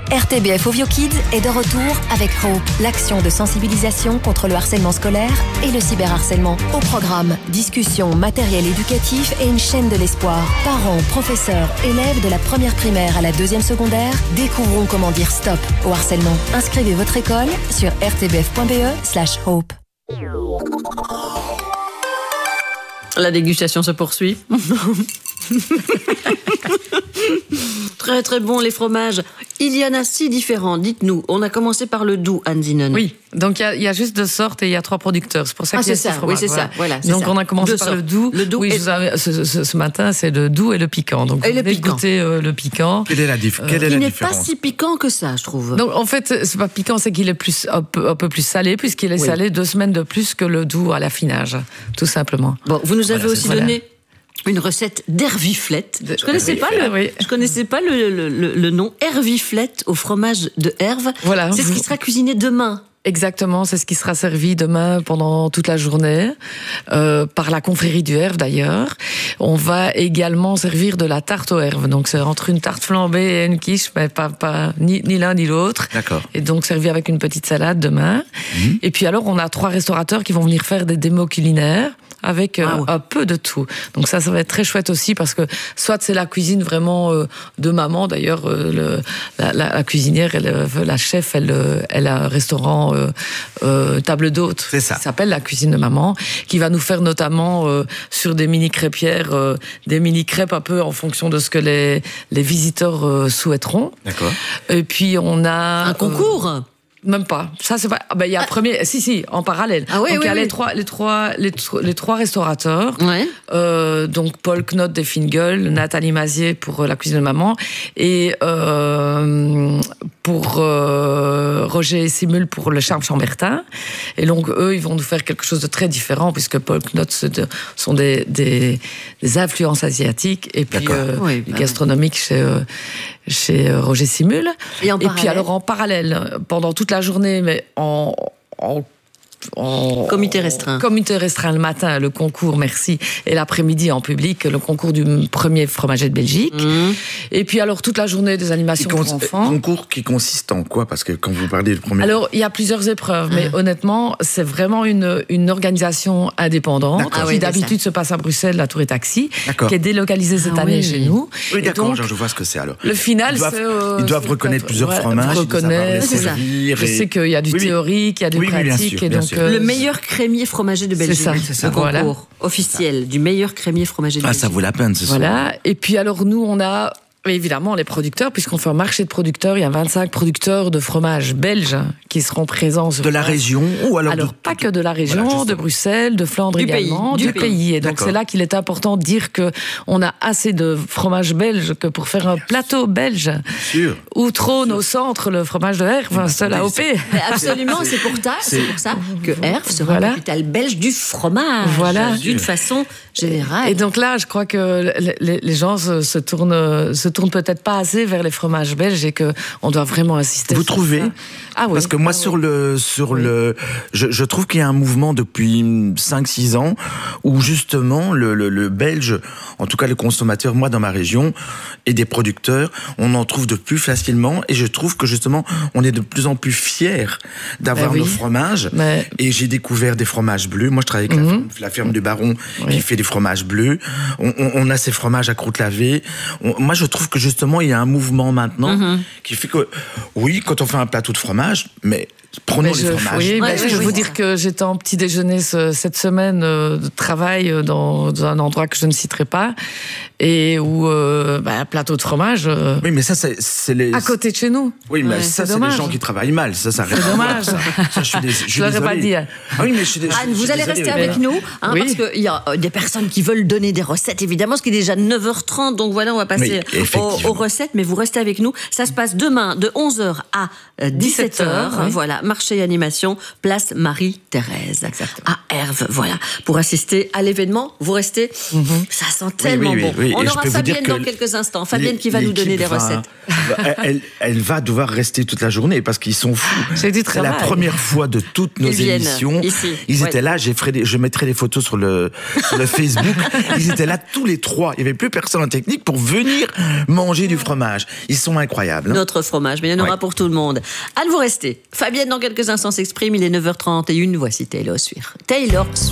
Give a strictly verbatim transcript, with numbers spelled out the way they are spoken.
R T B F Ovio Kids est de retour avec Hope, l'action de sensibilisation contre le harcèlement scolaire et le cyberharcèlement. Au programme, discussion, matériel éducatif et une chaîne de l'espoir. Parents, professeurs, élèves de la première primaire à la deuxième secondaire découvrons comment dire stop au harcèlement. Inscrivez votre école sur r t b f point b e slash hope. La dégustation se poursuit. Très très bon les fromages. Il y en a six différents, dites-nous. On a commencé par le doux, Anne Zinnen. Oui, donc il y, y a juste deux sortes et il y a trois producteurs. C'est pour ça ah, qu'il y a c'est ça, six fromages. oui, c'est ça. Voilà, donc ça. on a commencé deux par sortes. le doux. Le doux oui, et... je vous avais, ce, ce, ce matin, c'est le doux et le piquant. Donc et vous le venez piquant. goûter euh, le piquant. Quelle est la, dif- quelle euh, est la il différence? Il n'est pas si piquant que ça, je trouve. Donc en fait, c'est pas piquant, c'est qu'il est plus, un, peu, un peu plus salé, puisqu'il est oui. salé deux semaines de plus que le doux à l'affinage, tout simplement. Bon, vous nous avez voilà, aussi voilà. donné... une recette d'herviflette. Je connaissais pas le, oui. je connaissais pas le, le, le, le nom herviflette au fromage de Herve. Voilà. C'est ce qui sera cuisiné demain. Exactement, c'est ce qui sera servi demain pendant toute la journée, euh, par la confrérie du Herve d'ailleurs. On va également servir de la tarte aux Herves, donc c'est entre une tarte flambée et une quiche, mais pas, pas ni, ni l'un ni l'autre. D'accord. Et donc servi avec une petite salade demain. Mmh. Et puis alors on a trois restaurateurs qui vont venir faire des démos culinaires avec euh, ah ouais. un peu de tout. Donc ça, ça va être très chouette aussi parce que soit c'est la cuisine vraiment euh, de maman. D'ailleurs, euh, le, la, la, la cuisinière, elle, la chef, elle, elle a un restaurant euh, euh, table d'hôte. C'est ça. Qui s'appelle la cuisine de maman, qui va nous faire notamment euh, sur des mini crêpières, euh, des mini crêpes un peu en fonction de ce que les les visiteurs euh, souhaiteront. D'accord. Et puis on a un concours. Euh, Même pas. Ça c'est pas. Ah ben il y a ah. premier. Si si en parallèle. Ah oui, donc il oui, y a oui. les trois les trois les, les trois restaurateurs. Ouais. Euh, donc Paul Knott des Fingol, Nathalie Mazier pour la cuisine de maman et euh, pour euh, Roger et Simule pour le charme Chambertin. Et donc eux ils vont nous faire quelque chose de très différent puisque Paul Knott sont des des, des influences asiatiques et puis euh, oui, bah gastronomiques oui. chez euh, chez Roger Simule. Et, en et puis alors en parallèle pendant toute la journée, mais en, en, en comité restreint. Comité restreint le matin, le concours, merci, et l'après-midi en public, le concours du premier fromager de Belgique. Mmh. Et puis alors toute la journée des animations pour enfants. Concours qui consiste en quoi? Parce que quand vous parlez du premier... Alors il y a plusieurs épreuves, mmh. mais honnêtement, c'est vraiment une, une organisation indépendante ah, qui oui, d'habitude se passe à Bruxelles, la Tour et Taxi, d'accord. qui est délocalisée cette ah, année oui. chez nous. Oui, d'accord, donc, je vois ce que c'est alors. Le final, ils doivent, c'est... Euh, ils doivent reconnaître plusieurs ouais, fromages, reconnaître, c'est ça. Et... Je sais qu'il y a du oui, oui. théorique, il y a du oui, pratique. Oui, sûr, et donc, euh, le meilleur crémier fromager de Belgique. C'est ça, c'est ça. Le concours voilà. officiel du meilleur crémier fromager de ah, Belgique. ça vaut la peine, ce soir. Voilà. Et puis alors, nous, on a... Évidemment, les producteurs, puisqu'on fait un marché de producteurs, il y a vingt-cinq producteurs de fromage belges qui seront présents. Sur de la région ou alors, alors de... pas que de la région, voilà, de Bruxelles, de Flandre du également, pays, du, du pays. pays. Et donc d'accord. c'est là qu'il est important de dire que on a assez de fromage belge que pour faire un plateau belge sûr. où trône au centre le fromage de Herve, seul A O P. Mais absolument, c'est pour ça, c'est pour ça que Herve sera voilà. la capitale belge du fromage. Voilà. D'une façon générale. Et donc là, je crois que les, les gens se, se tournent, se tournent peut-être pas assez vers les fromages belges et que on doit vraiment insister. Vous sur trouvez? Ça. Ah oui. Parce que moi, ah sur oui. le, sur oui. le, je, je trouve qu'il y a un mouvement depuis cinq six ans où justement le, le, le belge, en tout cas le consommateur, moi dans ma région, et des producteurs, on en trouve de plus facilement et je trouve que justement on est de plus en plus fiers d'avoir ben oui. nos fromages. Mais... Et j'ai découvert des fromages bleus. Moi, je travaille avec mm-hmm. la, ferme, la ferme du Baron oui. qui fait des fromages bleus. On, on, on a ces fromages à croûte lavée. On, moi, je trouve que justement il y a un mouvement maintenant mm-hmm. qui fait que oui, quand on fait un plateau de fromage, mais prenons mais les je, fromages. Oui, ouais, je oui, peux oui, vous oui. dire que j'étais en petit déjeuner ce, cette semaine euh, de travail euh, dans, dans un endroit que je ne citerai pas et où euh, bah, un plateau de fromage. Euh, oui, mais ça, c'est, c'est les. À côté de chez nous. Oui, mais ouais, ça, c'est, c'est les gens qui travaillent mal. Ça, ça c'est dommage. Ça, ça, je suis, dés- je suis je l'aurais pas dit. Ah oui, mais je suis, dés- Anne, je vous suis allez désolé, rester mais... avec nous, hein, oui. parce qu'il y a des personnes qui veulent donner des recettes, évidemment, ce qui est déjà neuf heures trente, donc voilà, on va passer oui, aux, aux recettes, mais vous restez avec nous. Ça se passe demain de onze heures à dix-sept heures, oui. voilà, marché et animation, place Marie-Thérèse, exactement. à Herve, voilà, pour assister à l'événement. Vous restez, mm-hmm. ça sent tellement oui, oui, bon. Oui, on Et aura Fabienne dans quelques instants, Fabienne qui va nous donner des va, recettes. elle, elle va devoir rester toute la journée parce qu'ils sont fous. C'est du C'est la première fois de toutes nos Ils émissions. ici. Ils Ouais. étaient là, j'ai ferai des- je mettrai les photos sur le, sur le Facebook. Ils étaient là tous les trois. Il n'y avait plus personne en technique pour venir manger du fromage. Ils sont incroyables. hein. Notre fromage, mais il y en aura Ouais. pour tout le monde. Anne, vous restez. Fabienne, dans quelques instants, s'exprime. Il est neuf heures trente et une. Voici Taylor Swift. Taylor